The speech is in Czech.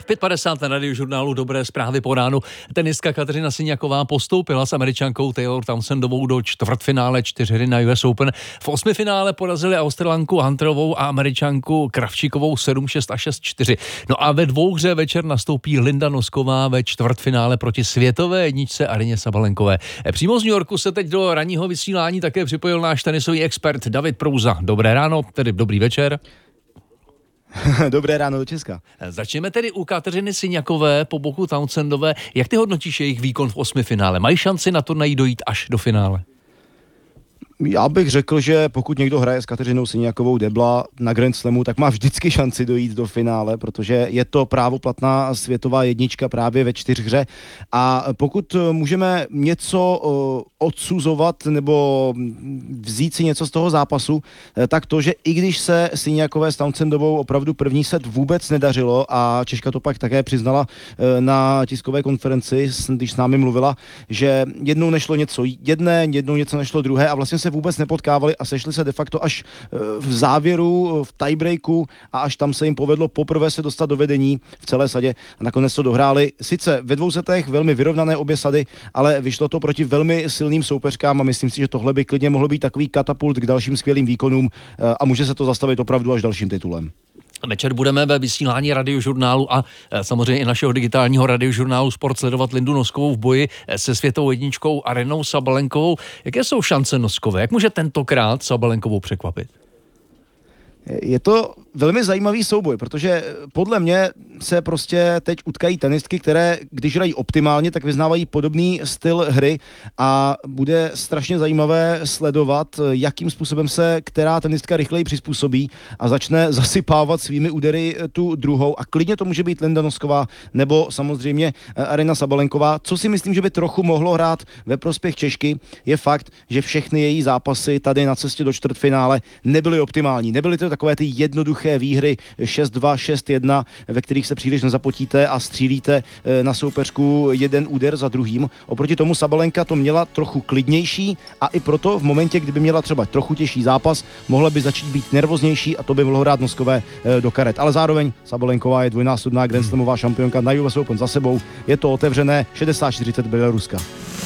5:50 na Radiožurnálu Dobré zprávy po ránu. Tenistka Kateřina Siniaková postoupila s Američankou Taylor Townsendovou do čtvrtfinále 4 hry na US Open. V 8. finále porazili Australanku Hunterovou a Američanku Kravčíkovou 7-6 a 6-4. No a ve dvouhře večer nastoupí Linda Nosková ve čtvrtfinále proti světové jedničce Aryně Sabalenkové. Přímo z New Yorku se teď do ranního vysílání také připojil náš tenisový expert David Prouza. Dobré ráno, tedy dobrý večer. Dobré ráno do Česka. Začneme tedy u Kateřiny Siniakové po boku Townsendové. Jak ty hodnotíš jejich výkon v 8. finále? Mají šanci na turnaji dojít až do finále? Já bych řekl, že pokud někdo hraje s Kateřinou Siniakovou debla na Grand Slamu, tak má vždycky šanci dojít do finále, protože je to právoplatná světová jednička právě ve čtyřhře. A pokud můžeme něco odsuzovat nebo vzít si něco z toho zápasu, tak to, že i když se Siniakové s Townsendovou opravdu první set vůbec nedařilo a Češka to pak také přiznala na tiskové konferenci, když s námi mluvila, že jednou nešlo něco jedné, jednou něco nešlo druhé a vlastně se vůbec nepotkávali a sešli se de facto až v závěru, v tiebreaku a až tam se jim povedlo poprvé se dostat do vedení v celé sadě a nakonec to dohráli. Sice ve dvou setech velmi vyrovnané obě sady, ale vyšlo to proti velmi silným soupeřkám a myslím si, že tohle by klidně mohlo být takový katapult k dalším skvělým výkonům a může se to zastavit opravdu až dalším titulem. Večer budeme ve vysílání Radiožurnálu a samozřejmě i našeho digitálního Radiožurnálu Sport sledovat Lindu Noskovou v boji se světovou jedničkou Arynou Sabalenkovou. Jaké jsou šance Noskové? Jak může tentokrát Sabalenkovou překvapit? Je to velmi zajímavý souboj, protože podle mě se prostě teď utkají tenistky, které, když hrají optimálně, tak vyznávají podobný styl hry a bude strašně zajímavé sledovat, jakým způsobem se která tenistka rychleji přizpůsobí a začne zasypávat svými údery tu druhou a klidně to může být Linda Nosková nebo samozřejmě Aryna Sabalenková. Co si myslím, že by trochu mohlo hrát ve prospěch Češky, je fakt, že všechny její zápasy tady na cestě do čtvrtfinále nebyly optimální. Nebyly to takové ty jednoduché výhry 6-2, 6-1, ve kterých se příliš nezapotíte a střílíte na soupeřku jeden úder za druhým. Oproti tomu Sabalenka to měla trochu klidnější a i proto v momentě, kdyby měla třeba trochu těžší zápas, mohla by začít být nervóznější a to by mohlo hrát Noskové do karet. Ale zároveň Sabalenková je dvojnásobná Grand Slamová šampionka na US Open za sebou. Je to otevřené 60-40 Běloruska.